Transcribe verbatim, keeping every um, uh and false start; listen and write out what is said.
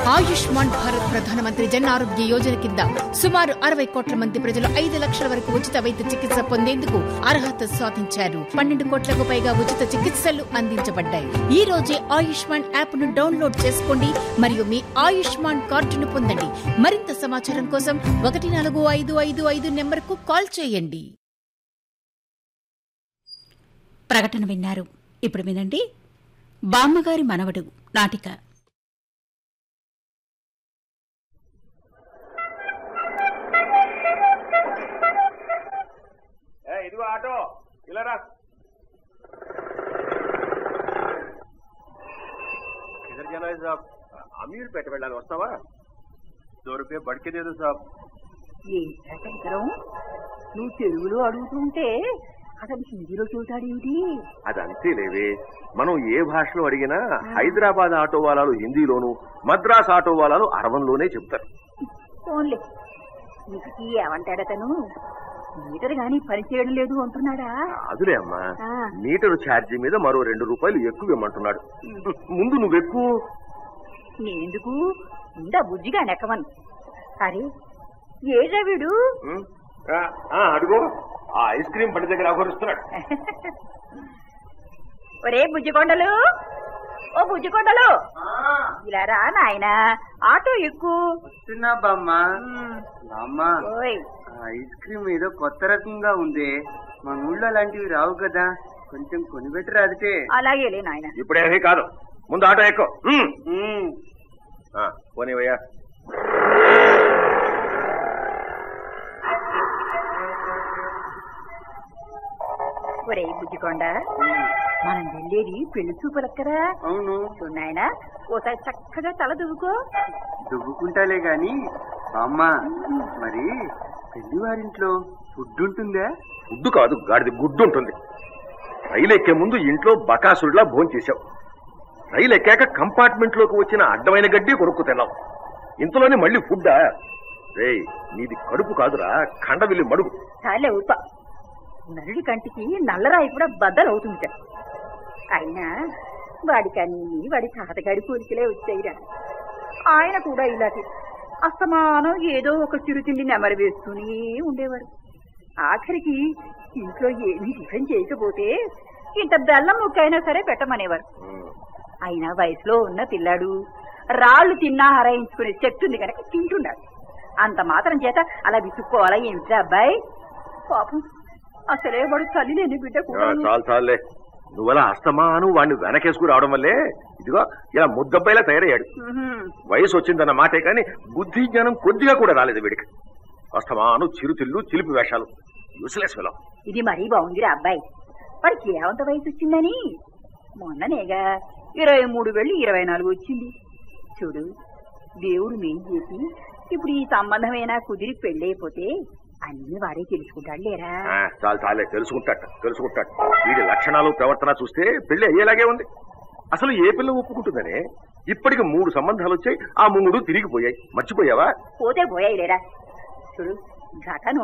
ఆయుష్మాన్ భారత్ ప్రధానమంత్రి జన్ ఆరోగ్య యోజన కింద సుమారు అరవై కోట్ల మంది ప్రజలు ఐదు లక్షల వరకు ఉచిత వైద్య చికిత్స పొందేందుకు అర్హత సాధించారు. పన్నెండు కోట్లకు పైగా ఉచిత చికిత్సలు అందించబడ్డాయి. ఈ రోజే ఆయుష్మాన్ యాప్ ను డౌన్లోడ్ చేసుకోండి మరియు మీ ఆయుష్మాన్ కార్డును పొందండి. మరింత సమాచారం కోసం ఒకటి నాలుగు ఐదు ఐదు ఐదు నెంబర్కు కాల్ చేయండి. ప్రకటన విన్నారు. ఇప్పుడు వినండి బామ్మగారి మనవడు నాటిక. ఇదిగో ఆటో ఇలా రా. इधर जाना है साहब, अमीर पेट వెళ్ళాలి, వస్తావా? దో రూపాయ బడికేదేదో సాబ్. ఏంటం నువ్వు తెలుగులో అడుగుతుంటే అసలు హిందీలో చూస్తాడేమిటి? అదంతే లేవే, మనం ఏ భాషలో అడిగినా హైదరాబాద్ ఆటో వాళ్ళాలు హిందీలోను, మద్రాస్ ఆటో వాళ్ళాలు అరవంలోనే చెప్తారు. ఫోన్లే నీకు ఏమంటాడతను? మీటర్ గాని పనిచేయడం లేదు అంటున్నాడా? అదులే అమ్మా, మీటర్ ఛార్జీ మీద మరో రెండు రూపాయలు ఎక్కువ ఇవ్వమంటున్నాడు. ముందు నువ్వెక్కు. నేందుకు ఉందా బుజ్జిగా నెక్కవను. అరే ఏజా వీడు? అడుగో ఆ ఐస్ క్రీమ్ బండి దగ్గర అవహరిస్తున్నాడు. ఒరే బుజ్జికొండలు, ఓ బుజ్జికొండలు ఇలా రా నాయన, ఆటో ఎక్కువ. వస్తున్నా బామ్మ. బామ్మ, ఐస్ క్రీమ్ ఏదో కొత్త రకంగా ఉంది, మన ఊళ్ళో అలాంటివి రావు కదా, కొంచెం కొనిపెట్టరా అదితే. అలాగేలే నాయన. ఇప్పుడేమీ కాదు, ముందు ఆటో ఎక్కువ. పోనీవయ్యా. ఒరే బుజ్జికొండ, మనం వెళ్ళేది పెళ్లి చూపులకు కదా. అవును నాయన, ఓసారి చక్కగా తల దువ్వుకో. దువ్వుకుంటాలే గాని బామ్మ, మరి పెళ్లి వారింట్లో ఫుడ్ ఉంటుందా? ఫుడ్ కాదు గాడిది గుడ్డు ఉంటుంది. రైలు ఎక్కే ముందు ఇంట్లో బకాసుడిలా భోజనం చేశావు. రైలు ఎక్కాక కంపార్ట్మెంట్ లోకి వచ్చిన అడ్డమైన గడ్డి కొనుక్కు తిన్నావు. ఇంతలోనే మళ్ళీ ఫుడ్డా? రే, నీది కడుపు కాదురా, కండవిల్లి మడుగు. చాలే ఊప. నరుడి కంటికి నల్లరాయి కూడా బద్దలవుతుంది. అయినా వాడికని వాడి తాతగాడి కోరికలే వచ్చాయిరా. ఆయన కూడా ఇలాగే అస్తమానం ఏదో ఒక చిరుతిండి నెమరు వేస్తూనే ఉండేవారు. ఆఖరికి ఇంట్లో ఏమీ టిఫిన్ చేయకపోతే ఇంత బెల్లం ముక్కైనా సరే పెట్టమనేవారు. అయినా వయసులో ఉన్న పిల్లాడు రాళ్లు తిన్నా హరాయించుకునే శక్తి ఉంది కనుక తింటున్నాడు. అంత మాత్రం చేత అలా విసుక్కోవాలా ఏమిట్రా అబ్బాయి? పాపం అసలే వాడు తల్లి లేని బిడ్డ కూడా. చాలు చాలులే, నువ్వలా అస్తమాను వాడిని వెనకేసుకు రావడం వల్లే ఇదిగో ఇలా ముద్దబ్బాయిలా తయారయ్యాడు. వయసు వచ్చిందన్న మాటే కానీ బుద్ధి జ్ఞానం కొద్దిగా కూడా రాలేదు వీడికి. అస్తమాను చిరుతిల్లు చిలిపి వేషాలు, యూస్లెస్ ఫెలో. ఇది మరీ బాగుందిరా అబ్బాయి. వాడికి ఏమంత వయసు వచ్చిందని? మొన్ననేగా ఇరవై మూడు వెళ్ళి ఇరవై నాలుగు వచ్చింది. చూడు, దేవుడు మేం చేసి ఇప్పుడు ఈ సంబంధమైనా కుదిరి పెళ్ళైపోతే అన్ని వాడే తెలుసుకుంటాడు లేరా? చాలు చాలే, తెలుసుకుంటాడు తెలుసుకుంటాడు. వీడి లక్షణాలు ప్రవర్తన చూస్తే పెళ్లి అయ్యేలాగే ఉంది. అసలు ఏ పిల్ల ఒప్పుకుంటుందనే? ఇప్పటికి మూడు సంబంధాలు వచ్చాయి, ఆ మూడు తిరిగిపోయాయి. మర్చిపోయావా? పోతే పోయాయి లేరా. చూడు, ఘటన